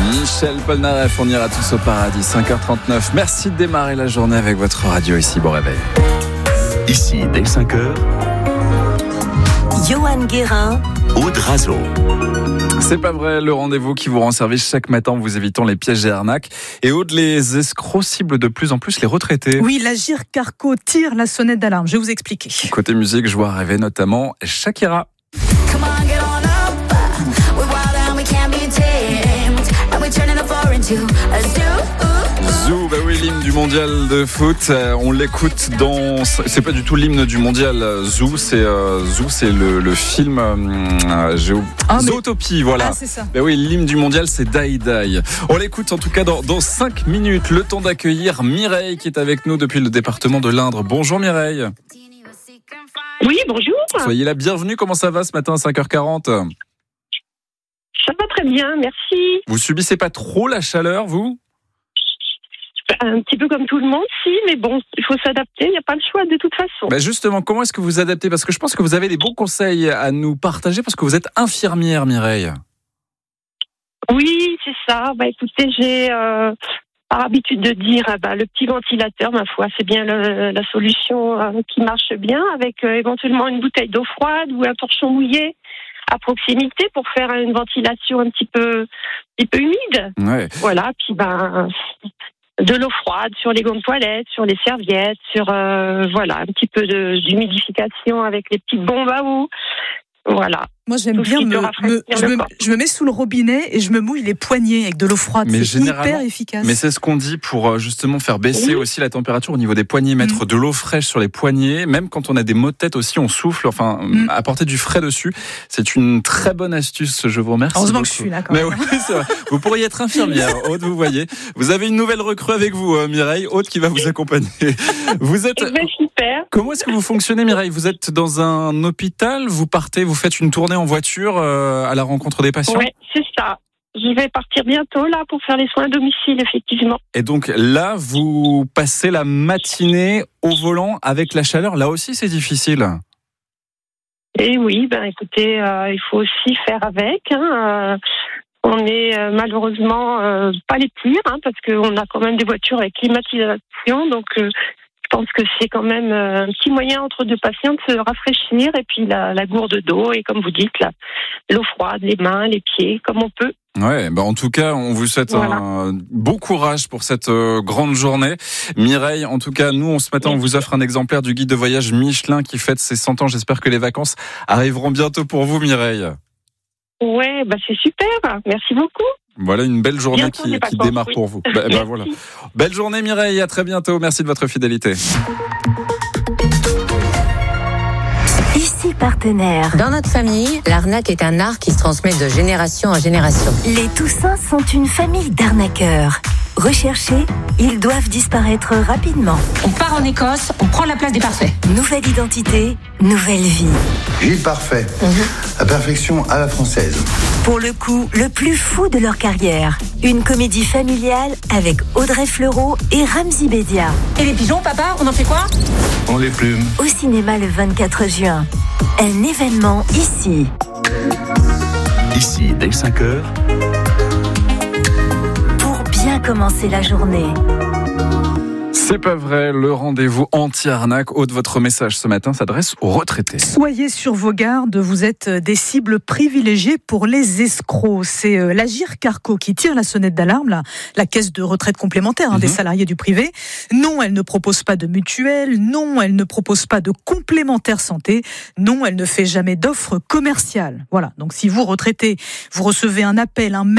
Michel Polnareff, on ira tous au paradis, 5h39. Merci de démarrer la journée avec votre radio ici. Bon réveil. Ici, dès 5h, Johan Guérin, Aude Razo. C'est pas vrai, le rendez-vous qui vous rend service chaque matin en vous évitant les pièges et arnaques. Et Aude, les escrocs ciblent de plus en plus les retraités. Oui, l'Agirc Carco tire la sonnette d'alarme. Je vais vous expliquer. Côté musique, je vois rêver notamment Shakira. Zou, bah oui, l'hymne du mondial de foot. On l'écoute dans. C'est pas du tout l'hymne du mondial. Zou, c'est le film. Zootopie, voilà. Ah, c'est ça. Bah oui, l'hymne du mondial, c'est Die Die. On l'écoute en tout cas dans 5 minutes. Le temps d'accueillir Mireille qui est avec nous depuis le département de l'Indre. Bonjour Mireille. Oui, bonjour. Soyez la bienvenue. Comment ça va ce matin à 5h40 ? Ça va très bien, merci. Vous subissez pas trop la chaleur, vous ? Un petit peu comme tout le monde, si, mais bon, il faut s'adapter, il n'y a pas le choix de toute façon. Bah justement, comment est-ce que vous adaptez ? Parce que je pense que vous avez des bons conseils à nous partager, parce que vous êtes infirmière, Mireille. Oui, c'est ça. Bah écoutez, j'ai par habitude de dire, le petit ventilateur, ma foi, c'est bien la solution qui marche bien, avec éventuellement une bouteille d'eau froide ou un torchon mouillé à proximité pour faire une ventilation un petit peu humide. Ouais. Voilà, puis de l'eau froide sur les gants de toilette, sur les serviettes, sur un petit peu d'humidification avec les petites bombes à eau. Voilà. Moi, j'aime bien je me mets sous le robinet et je me mouille les poignets avec de l'eau froide. Mais c'est hyper efficace. Mais c'est ce qu'on dit pour justement faire baisser aussi la température au niveau des poignets, mettre de l'eau fraîche sur les poignets. Même quand on a des maux de tête aussi, on souffle, apporter du frais dessus. C'est une très bonne astuce, je vous remercie. Heureusement beaucoup. que je suis là quand Mais même. oui, c'est vrai. Vous pourriez être infirmière, Aude, vous voyez. Vous avez une nouvelle recrue avec vous, Mireille, Aude qui va vous accompagner. Vous êtes... super. Comment est-ce que vous fonctionnez, Mireille ? Vous êtes dans un hôpital, vous faites une tournée en voiture à la rencontre des patients ? Oui, c'est ça. Je vais partir bientôt là pour faire les soins à domicile, effectivement. Et donc là, vous passez la matinée au volant avec la chaleur. Là aussi, c'est difficile. Et oui, écoutez, il faut aussi faire avec. On est malheureusement pas les pires, parce qu'on a quand même des voitures avec climatisation, donc je pense que c'est quand même un petit moyen entre deux patients de se rafraîchir, et puis la gourde d'eau, et comme vous dites, l'eau froide, les mains, les pieds, comme on peut. Ouais, en tout cas, on vous souhaite un bon courage pour cette grande journée. Mireille, en tout cas, nous, ce matin, on vous offre un exemplaire du guide de voyage Michelin qui fête ses 100 ans. J'espère que les vacances arriveront bientôt pour vous, Mireille. Ouais, c'est super. Merci beaucoup. Voilà une belle journée qui démarre pour vous. Voilà. Belle journée Mireille, à très bientôt. Merci de votre fidélité. Ici partenaire. Dans notre famille, l'arnaque est un art qui se transmet de génération en génération. Les Toussins sont une famille d'arnaqueurs. Recherchés, ils doivent disparaître rapidement. On part en Écosse, on prend la place des parfaits. Nouvelle identité, nouvelle vie. Gilles Parfait, la perfection à la française. Pour le coup, le plus fou de leur carrière. Une comédie familiale avec Audrey Fleurot et Ramzy Bedia. Et les pigeons, papa, on en fait quoi ? On les plume. Au cinéma le 24 juin. Un événement ici. Ici, dès 5h, Pour bien commencer la journée. C'est pas vrai, le rendez-vous anti-arnaque. Aude, votre message ce matin s'adresse aux retraités. Soyez sur vos gardes, vous êtes des cibles privilégiées pour les escrocs. C'est l'Agirc Carco qui tire la sonnette d'alarme, la caisse de retraite complémentaire des salariés du privé. Non, elle ne propose pas de mutuelle. Non, elle ne propose pas de complémentaire santé. Non, elle ne fait jamais d'offres commerciales. Voilà, donc si vous retraitez, vous recevez un appel, un mail,